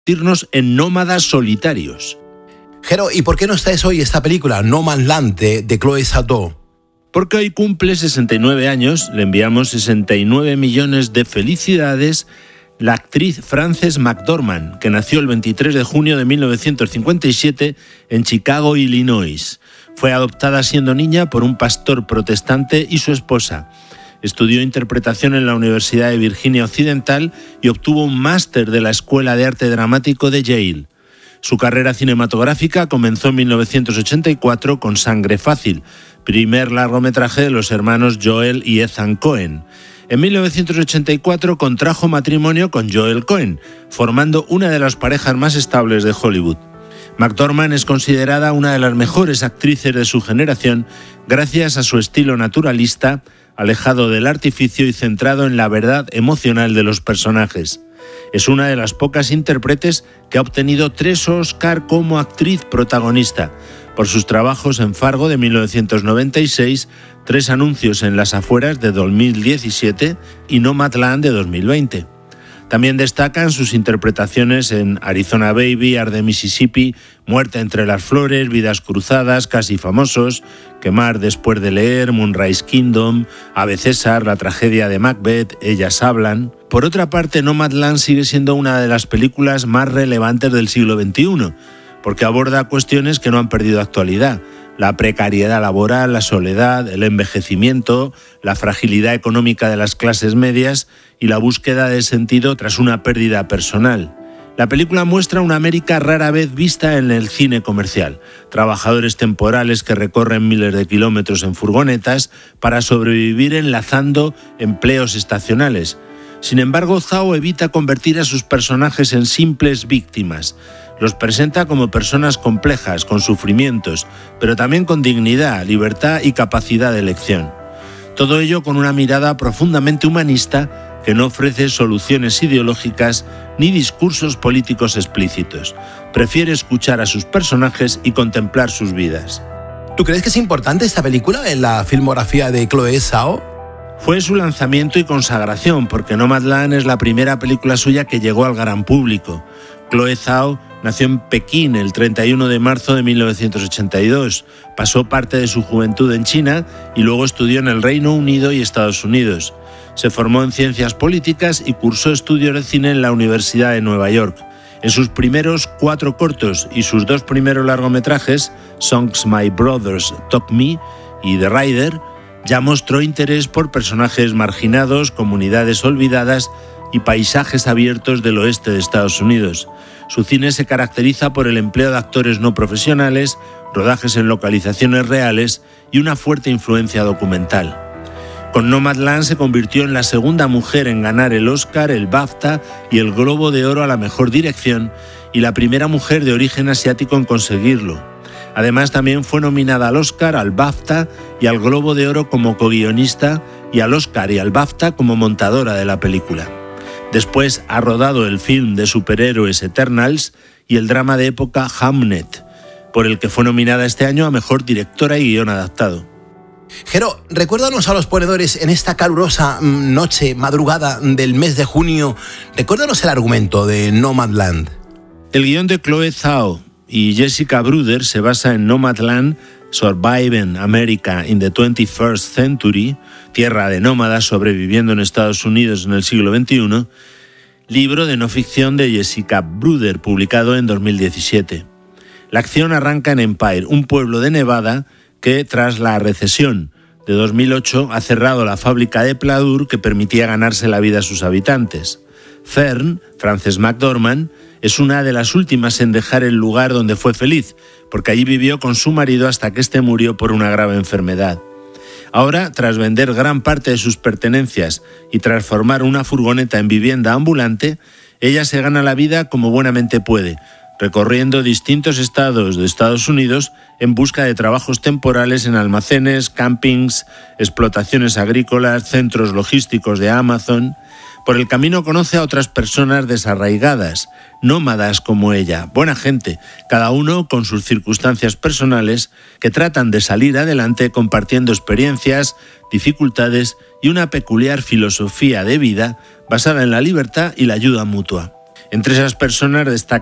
convertirnos en nómadas solitarios. Jero, ¿y por qué nos traes hoy esta película, Nomadland, de Chloé Zhao? Porque hoy cumple 69 años, le enviamos 69 millones de felicidades, la actriz Frances McDormand, que nació el 23 de junio de 1957 en Chicago, Illinois. Fue adoptada siendo niña por un pastor protestante y su esposa. Estudió interpretación en la Universidad de Virginia Occidental y obtuvo un máster de la Escuela de Arte Dramático de Yale. Su carrera cinematográfica comenzó en 1984 con Sangre Fácil, primer largometraje de los hermanos Joel y Ethan Coen. En 1984 contrajo matrimonio con Joel Coen, formando una de las parejas más estables de Hollywood. McDormand es considerada una de las mejores actrices de su generación gracias a su estilo naturalista, alejado del artificio y centrado en la verdad emocional de los personajes. Es una de las pocas intérpretes que ha obtenido 3 Oscar como actriz protagonista, por sus trabajos en Fargo de 1996, 3 anuncios en las afueras de 2017 y Nomadland de 2020. También destacan sus interpretaciones en Arizona Baby, Arde Mississippi, Muerte entre las flores, Vidas cruzadas, Casi famosos, Quemar después de leer, Moonrise Kingdom, Ave César, La tragedia de Macbeth, Ellas hablan. Por otra parte, Nomadland sigue siendo una de las películas más relevantes del siglo XXI, porque aborda cuestiones que no han perdido actualidad: la precariedad laboral, la soledad, el envejecimiento, la fragilidad económica de las clases medias y la búsqueda de sentido tras una pérdida personal. La película muestra una América rara vez vista en el cine comercial: trabajadores temporales que recorren miles de kilómetros en furgonetas para sobrevivir enlazando empleos estacionales. Sin embargo, Zhao evita convertir a sus personajes en simples víctimas. Los presenta como personas complejas, con sufrimientos, pero también con dignidad, libertad y capacidad de elección. Todo ello con una mirada profundamente humanista que no ofrece soluciones ideológicas ni discursos políticos explícitos. Prefiere escuchar a sus personajes y contemplar sus vidas. ¿Tú crees que es importante esta película en la filmografía de Chloé Zhao? Fue su lanzamiento y consagración, porque Nomadland es la primera película suya que llegó al gran público. Chloé Zhao nació en Pekín el 31 de marzo de 1982, pasó parte de su juventud en China y luego estudió en el Reino Unido y Estados Unidos. Se formó en ciencias políticas y cursó estudios de cine en la Universidad de Nueva York. En sus primeros 4 cortos y sus 2 primeros largometrajes, Songs My Brothers Taught Me y The Rider, ya mostró interés por personajes marginados, comunidades olvidadas y paisajes abiertos del oeste de Estados Unidos. Su cine se caracteriza por el empleo de actores no profesionales, rodajes en localizaciones reales y una fuerte influencia documental. Con Nomadland se convirtió en la segunda mujer en ganar el Oscar, el BAFTA y el Globo de Oro a la mejor dirección y la primera mujer de origen asiático en conseguirlo. Además, también fue nominada al Oscar, al BAFTA y al Globo de Oro como co-guionista y al Oscar y al BAFTA como montadora de la película. Después ha rodado el film de superhéroes Eternals y el drama de época Hamnet, por el que fue nominada este año a Mejor Directora y Guión Adaptado. Jero, recuérdanos a los ponedores en esta calurosa madrugada del mes de junio, recuérdanos el argumento de Nomadland. El guión de Chloé Zhao y Jessica Bruder se basa en Nomadland, Surviving America in the 21st Century, tierra de nómadas sobreviviendo en Estados Unidos en el siglo XXI, libro de no ficción de Jessica Bruder, publicado en 2017. La acción arranca en Empire, un pueblo de Nevada que, tras la recesión de 2008, ha cerrado la fábrica de pladur que permitía ganarse la vida a sus habitantes. Fern, Frances McDormand, es una de las últimas en dejar el lugar donde fue feliz, porque allí vivió con su marido hasta que éste murió por una grave enfermedad. Ahora, tras vender gran parte de sus pertenencias y transformar una furgoneta en vivienda ambulante, ella se gana la vida como buenamente puede, recorriendo distintos estados de Estados Unidos en busca de trabajos temporales en almacenes, campings, explotaciones agrícolas, centros logísticos de Amazon. Por el camino conoce a otras personas desarraigadas, nómadas como ella, buena gente, cada uno con sus circunstancias personales, que tratan de salir adelante compartiendo experiencias, dificultades y una peculiar filosofía de vida basada en la libertad y la ayuda mutua. Entre esas personas destaca